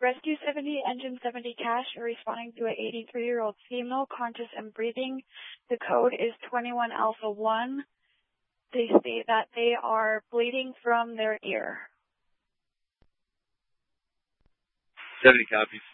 Rescue 70, Engine 70 Cash are responding to an 83-year-old female, conscious and breathing. The code is 21 Alpha 1. They state that they are bleeding from their ear. 70 copies.